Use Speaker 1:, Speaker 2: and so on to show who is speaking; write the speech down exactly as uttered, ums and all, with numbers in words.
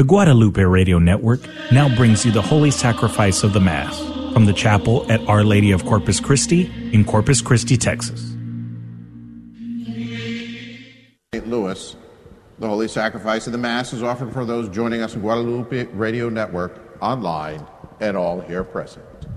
Speaker 1: Guadalupe Radio Network now brings you the Holy Sacrifice of the Mass from the chapel at Our Lady of Corpus Christi in Corpus Christi, Texas.
Speaker 2: Saint Louis, the Holy Sacrifice of the Mass is offered for those joining us in Guadalupe Radio Network online and all here present.